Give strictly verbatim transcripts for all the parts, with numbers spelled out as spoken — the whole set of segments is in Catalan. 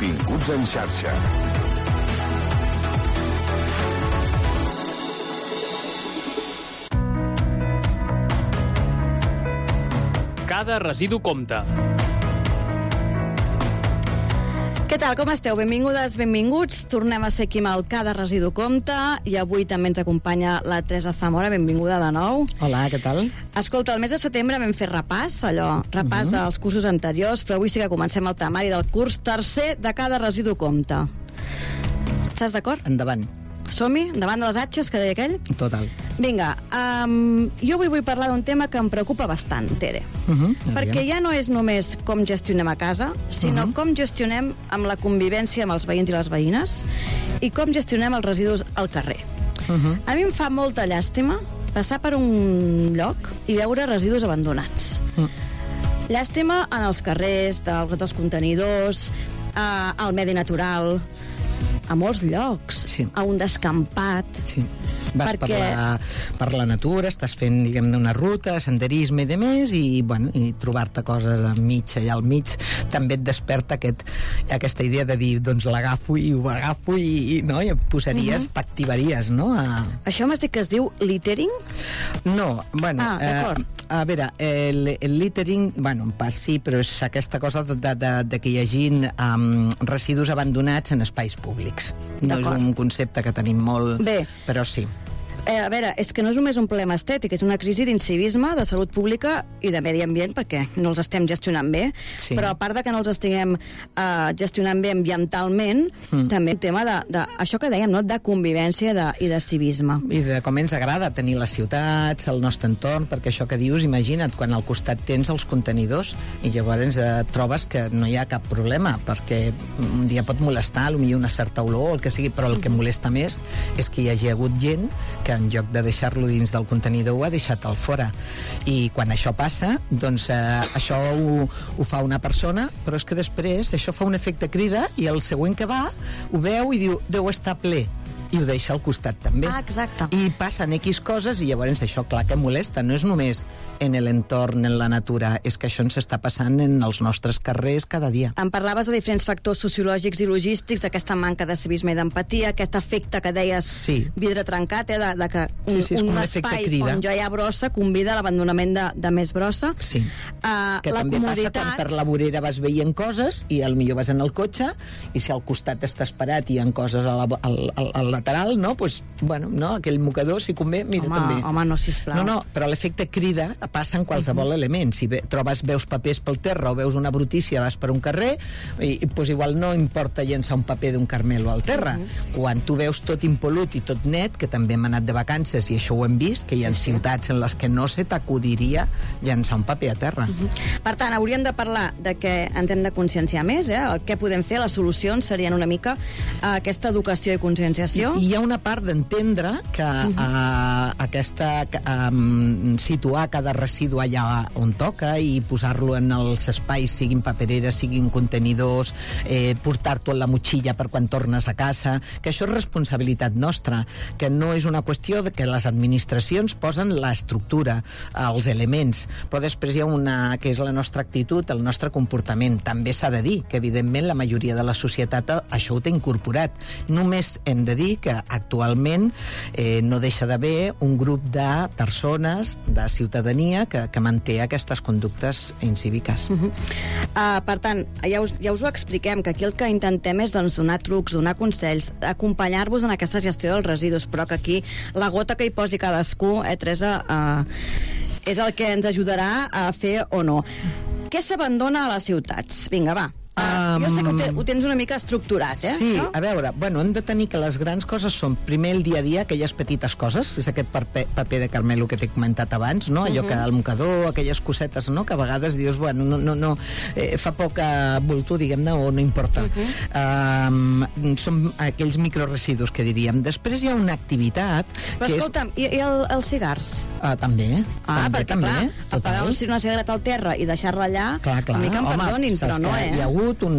Benvinguts en xarxa. Cada residu compta. Què tal, com esteu? Benvingudes, benvinguts. Tornem a ser aquí amb el Cada Residu Compta i avui també ens acompanya la Teresa Zamora. Benvinguda de nou. Hola, què tal? Escolta, el mes de setembre vam fer repàs, allò, repàs uh-huh. dels cursos anteriors, però avui sí que comencem el temari del curs tercer de Cada Residu Compta. Estàs d'acord? Endavant. Som-hi? Endavant de les atxes, que deia aquell? Total. Vinga, um, jo avui vull parlar d'un tema que em preocupa bastant, Tere. Uh-huh. Perquè ja no és només com gestionem a casa, sinó uh-huh. com gestionem amb la convivència amb els veïns i les veïnes i com gestionem els residus al carrer. Uh-huh. A mi em fa molta llàstima passar per un lloc i veure residus abandonats. Uh-huh. Llàstima en els carrers, dels contenidors, eh, al medi natural, a molts llocs, sí. a un descampat. Sí. Vas perquè... per, la, per la natura, estàs fent, diguem-ne, una ruta, senderisme i de més, i, bueno, i trobar-te coses enmig, allà al mig, també et desperta aquest, aquesta idea de dir, doncs l'agafo i ho agafo i, i, no, i et posaries, uh-huh. t'activaries, no? A... Això m'has dit que es diu littering? No, bueno... Ah, d'acord. Eh, a veure, el, el littering, bueno, en part sí, però és aquesta cosa de, de, de que hi hagi um, residus abandonats en espais públics. No és un concepte que tenim molt... Bé. Però sí. Eh, a veure, és que no és només un problema estètic, és una crisi d'incivisme, de salut pública i de medi ambient, perquè no els estem gestionant bé, sí. però a part de que no els estiguem eh, gestionant bé ambientalment, mm. també un tema de, de, això que dèiem, no?, de convivència de, i de civisme. I de com ens agrada tenir les ciutats, el nostre entorn, perquè això que dius, imagina't, quan al costat tens els contenidors i llavors eh, trobes que no hi ha cap problema, perquè un dia pot molestar, potser una certa olor o el que sigui, però el que molesta més és que hi hagi hagut gent que en lloc de deixar-lo dins del contenidor ho ha deixat al fora. I quan això passa, doncs eh, això ho, ho fa una persona, però és que després això fa un efecte crida i el següent que va ho veu i diu, deu estar ple. I ho deixa al costat també. Ah, exacte. I passen X coses i llavors això, clar que molesta. No és només en l'entorn, en la natura, és que això ens està passant en els nostres carrers cada dia. Em parlaves de diferents factors sociològics i logístics, d'aquesta manca de civisme i d'empatia, aquest efecte que deies sí. vidre trencat, eh, de, de que un, sí, sí, un espai on ja hi ha brossa convida a l'abandonament de, de més brossa. Sí, uh, que també comoditat... passa quan per la vorera vas veient coses i al millor vas en el cotxe i si al costat estàs parat i hi ha coses a la, al, al, al lateral, no? Pues, bueno, no? Aquell mocador, si convé, mira, home, també. Home, no, sisplau. No, no, però l'efecte crida passa en qualsevol uh-huh. element. Si ve, trobes, veus papers pel terra o veus una brutícia, vas per un carrer i, i pues, igual no importa llençar un paper d'un carmelo al terra. Uh-huh. Quan tu veus tot impolut i tot net, que també hem anat de vacances i això ho hem vist, que hi ha sí, ciutats en les que no se t'acudiria llençar un paper a terra. Uh-huh. Per tant, hauríem de parlar de que ens hem de conscienciar més, eh? El que podem fer, les solucions serien una mica uh, aquesta educació i conscienciació. I hi ha una part d'entendre que uh-huh. uh, aquesta um, situar cada residu allà on toca i posar-lo en els espais, siguin papereres, siguin contenidors, eh, portar-t'ho en la motxilla per quan tornes a casa, que això és responsabilitat nostra, que no és una qüestió de que les administracions posen l'estructura, els elements, però després hi ha una que és la nostra actitud, el nostre comportament. També s'ha de dir que evidentment la majoria de la societat això ho té incorporat. Només hem de dir que actualment eh, no deixa d'haver un grup de persones, de ciutadania, que, que manté aquestes conductes incíviques. Uh-huh. uh, per tant, ja us, ja us ho expliquem, que aquí el que intentem és doncs, donar trucs, donar consells, acompanyar-vos en aquesta gestió dels residus, però que aquí la gota que hi posi cadascú, eh, Teresa, uh, és el que ens ajudarà a fer o no. Què s'abandona a les ciutats? Vinga, va. Uh, jo sé que ho, te, ho tens una mica estructurat, eh? Sí, no? A veure, bueno, hem de tenir que les grans coses són, primer, el dia a dia, aquelles petites coses, és aquest paper, paper de carmelo que t'he comentat abans, no? Allò uh-huh. que el mocador, aquelles cosetes, no? Que a vegades dius, bueno, no, no, no eh, fa poc bulto, diguem-ne, o no importa. Uh-huh. Uh, són aquells microresidus que diríem. Després hi ha una activitat... Però que escolta'm, és... i, i el, els cigars? Uh, també, ah, també, perquè, també. Clar, apagar una cigareta al terra i deixar-la allà, clar, clar. una mica em Home, perdonin, però no, eh? Hi ha hagut un,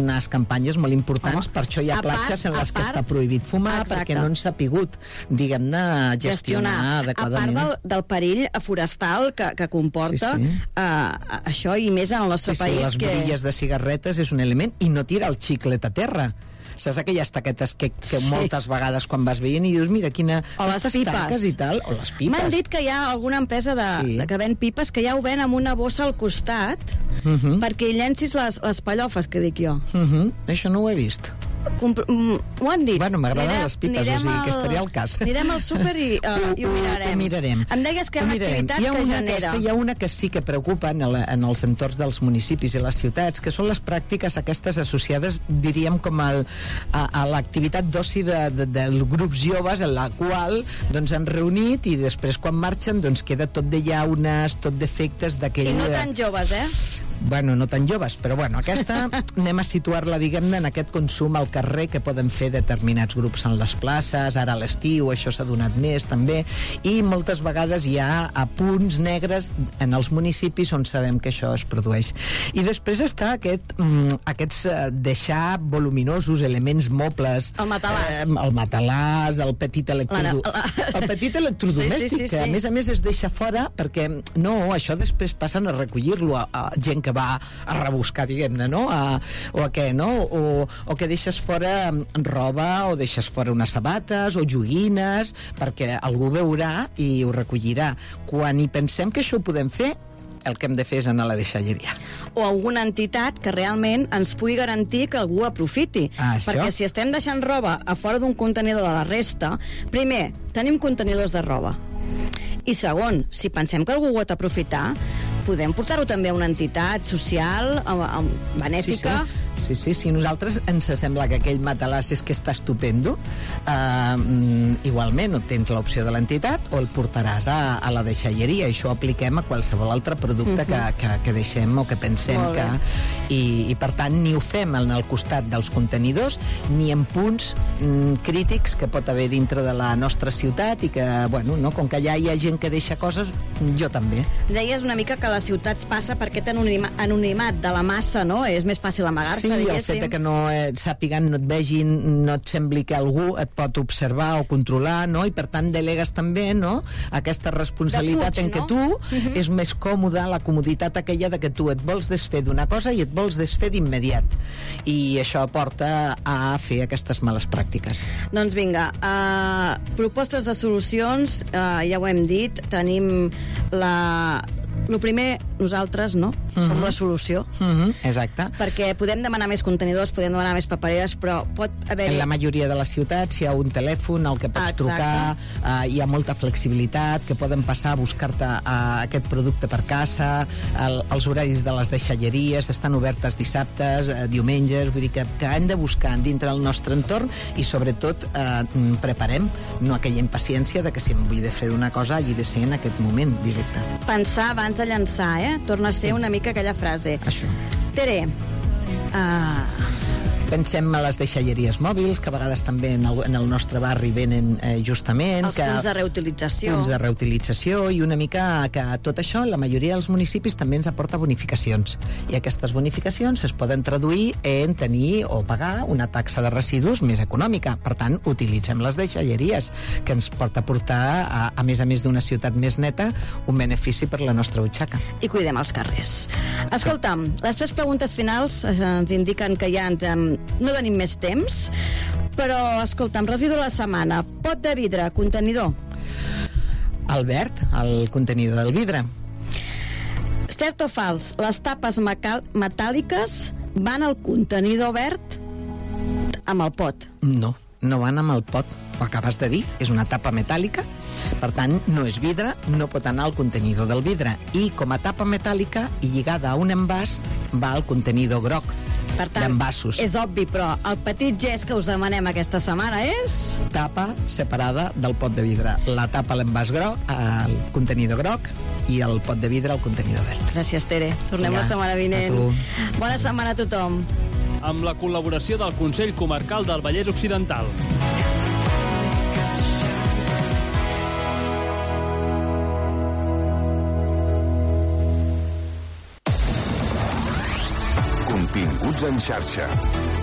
unes campanyes molt importants. Home, per això hi ha platges en les que està prohibit fumar, exacte, perquè no ens ha pigut, diguem-ne, gestionar, gestionar adequadament. A part del, del perill forestal que, que comporta sí, sí. Uh, això, i més en el nostre sí, país. Sí, les que... borilles de cigarretes és un element, i no tirar el xiclet a terra. Saps aquelles taquetes que, que sí. moltes vegades quan vas veient i dius, mira, quina... O les pipes. I tal, o les pipes. M'han dit que hi ha alguna empresa de, sí. de que ven pipes que ja ho ven amb una bossa al costat uh -huh. perquè hi llencis les, les pallofes, que dic jo. Uh -huh. Això no ho he vist. Compr M'ho han dit. Bueno, m'agraden les pipes, o sigui, que estaria al cas. Anirem al súper i, uh, i ho mirarem. Ho mirarem. Em deies que hi ha una activitat hi ha que una genera. Que, hi ha una que sí que preocupa en, el, en els entorns dels municipis i les ciutats, que són les pràctiques aquestes associades, diríem, com el, a, a l'activitat d'oci de, de, dels grups joves, en la qual doncs, han reunit i després, quan marxen, doncs, queda tot de llaunes, tot d'efectes d'aquell... I no tan joves, eh? Bueno, no tan joves, però bueno, aquesta anem a situar-la, diguem-ne, en aquest consum al carrer que poden fer determinats grups en les places, ara a l'estiu això s'ha donat més també, i moltes vegades hi ha a punts negres en els municipis on sabem que això es produeix. I després està aquest, mm, aquests eh, deixar voluminosos elements mobles, el matalàs, eh, el matalàs, el petit electrodomèstic, la... el petit electrodomèstic sí, sí, sí, que a sí. més a més es deixa fora perquè no, això després passen a recollir-lo a, a gent que va a rebuscar, diguem-ne, no? A, o a què, no? O, o que deixes fora roba, o deixes fora unes sabates, o joguines, perquè algú veurà i ho recollirà. Quan hi pensem que això ho podem fer, el que hem de fer és anar a la deixalleria. O alguna entitat que realment ens pugui garantir que algú aprofiti. Ah, perquè si estem deixant roba a fora d'un contenidor de la resta, primer, tenim contenidors de roba. I segon, si pensem que algú ho pot aprofitar, podem portar-ho també a una entitat social, a, a, benèfica. Sí, sí, sí, sí, nosaltres ens sembla que aquell matalàs és que està estupendo. Uh, igualment, o tens l'opció de l'entitat o el portaràs a, a la deixalleria. Això ho apliquem a qualsevol altre producte uh -huh. que, que, que deixem o que pensem que... I, I, per tant, ni ho fem en el costat dels contenidors, ni en punts mm, crítics que pot haver dintre de la nostra ciutat i que, bueno, no, com que allà hi ha gent que deixa coses, jo també. Deies una mica que a les ciutats passa per aquest anonimat de la massa, no? És més fàcil amagar-se, sí, diguéssim. El fet de que no et sàpiguen, no et vegin, no et sembli que algú et pot observar o controlar, no? I per tant delegues també, no?, aquesta responsabilitat fuig, en què no? tu uh -huh. és més còmoda, la comoditat aquella de que tu et vols desfer d'una cosa i et vols desfer d'immediat. I això porta a fer aquestes males pràctiques. Doncs vinga, uh, propostes de solucions, uh, ja ho hem dit, tenim la... El primer, nosaltres, no? Uh -huh. Som la solució. Uh -huh. Exacte. Perquè podem demanar més contenidors, podem demanar més papereres, però pot haver... En la majoria de les ciutats hi ha un telèfon al que pots Exacte. trucar, uh, hi ha molta flexibilitat, que poden passar a buscar-te uh, aquest producte per casa, el, els horaris de les deixalleries estan obertes dissabtes, uh, diumenges, vull dir que, que hem de buscar dintre del nostre entorn i sobretot uh, preparem, no aquella impaciència de que si em vull de fer una cosa hagi de ser en aquest moment directe. Pensar abans de llançar, eh? Torna a ser una mica aquella frase. Això. Tere, uh... pensem a les deixalleries mòbils, que a vegades també en el, en el nostre barri venen eh, justament... Els que, punts de reutilització. Punts de reutilització, i una mica que tot això, la majoria dels municipis també ens aporta bonificacions. I aquestes bonificacions es poden traduir en tenir o pagar una taxa de residus més econòmica. Per tant, utilitzem les deixalleries, que ens porta a portar, a, a més a més d'una ciutat més neta, un benefici per la nostra butxaca. I cuidem els carrers. Escolta'm, les tres preguntes finals ens indiquen que ja ens... no tenim més temps, però, escolta'm, residu de la setmana, pot de vidre, contenidor? El verd, el contenidor del vidre. Cert o fals, les tapes metàl·liques van al contenidor verd amb el pot? No, no van amb el pot. Ho acabes de dir, és una tapa metàl·lica, per tant, no és vidre, no pot anar al contenidor del vidre. I com a tapa metàl·lica i lligada a un envàs, va al contenidor groc. Per tant, és obvi, però el petit gest que us demanem aquesta setmana és... Tapa separada del pot de vidre. La tapa a l'envàs groc, al contenidor groc, i el pot de vidre al contenidor verd. Gràcies, Tere. Tornem ja, la setmana vinent. Bona setmana a tothom. Amb la col·laboració del Consell Comarcal del Vallès Occidental. Continguts Residus en xarxa.